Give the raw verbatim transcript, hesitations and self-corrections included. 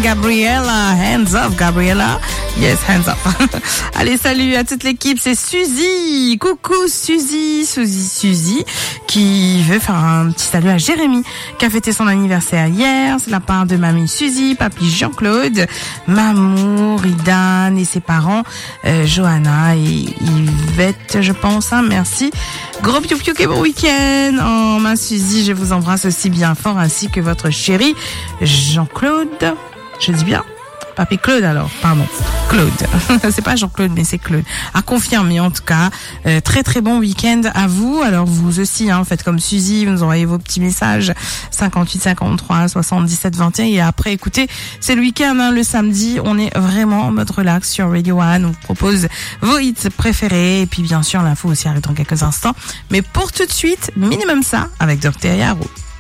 Gabriella. Hands up, Gabriella. Yes, hands up. Allez, salut à toute l'équipe. C'est Suzy. Coucou, Suzy. Suzy, Suzy, qui veut faire un petit salut à Jérémy, qui a fêté son anniversaire hier. C'est la part de mamie Suzy, papy Jean-Claude, maman Ridan et ses parents, euh, Johanna et Yvette, je pense, hein. Merci. Gros piou piou et bon week-end. Oh, ma Suzy, je vous embrasse aussi bien fort, ainsi que votre chéri Jean-Claude. Je dis bien? Papy Claude alors, pardon. Claude. C'est pas Jean-Claude, mais c'est Claude. À confirmer en tout cas. Euh, très très bon week-end à vous. Alors vous aussi, hein, faites comme Suzy, vous nous envoyez vos petits messages. cinquante-huit cinquante-trois soixante-dix-sept vingt et un. Et après, écoutez, c'est le week-end, hein, le samedi. On est vraiment en mode relax sur Radio One. On vous propose vos hits préférés. Et puis bien sûr, l'info aussi arrive dans quelques instants. Mais pour tout de suite, minimum ça avec Docteur Yaro.